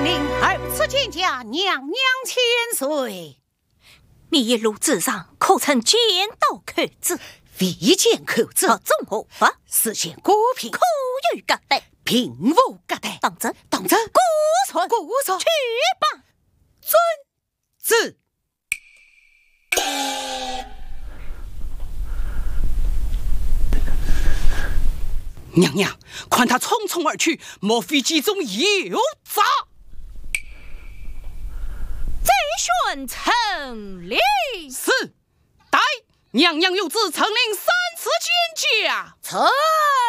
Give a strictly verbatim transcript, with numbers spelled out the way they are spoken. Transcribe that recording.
令二次见驾，娘娘千岁。 你一路之上，可曾见到口子？ 未见口子， 何种何法？ 事先果品， 可有疙瘩？ 并无疙瘩。 当真？ 当真。 姑存， 姑存， 去吧。 遵旨。娘娘，看他匆匆而去，莫非其中有诈？ 贼宣成立。 是，待娘娘有旨，曾令三次见驾。 臣。